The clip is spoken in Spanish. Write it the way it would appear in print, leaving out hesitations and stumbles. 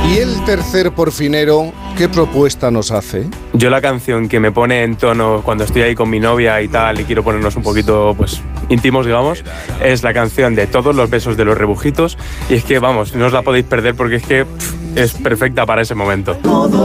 Y el tercer porfinero, ¿qué propuesta nos hace? Yo la canción que me pone en tono cuando estoy ahí con mi novia y tal y quiero ponernos un poquito pues íntimos, digamos, es la canción de Todos los besos de los rebujitos, y es que vamos, no os la podéis perder porque es que es perfecta para ese momento.